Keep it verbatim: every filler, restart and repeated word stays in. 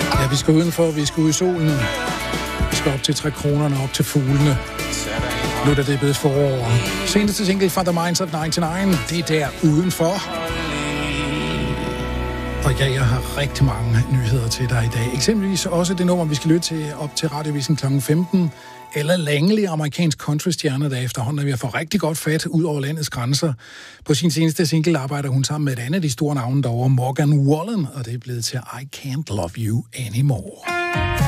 Ja, vi skal udenfor, vi skal ud i solen. Vi skal op til tre kronerne, op til fuglene. Nu da det er blevet forår. Seneste single fra The Minds of nioghalvfems, det er der udenfor. Og ja, jeg har rigtig mange nyheder til dig i dag. Eksempelvis også det nummer, vi skal lytte til op til Radiovisen klokken femten. Eller Langley, amerikansk countrystjerne, der efterhånden er ved at få rigtig godt fat ud over landets grænser. På sin seneste single arbejder hun sammen med et andet af de store navne derovre, Morgan Wallen, og det er blevet til I Can't Love You Anymore.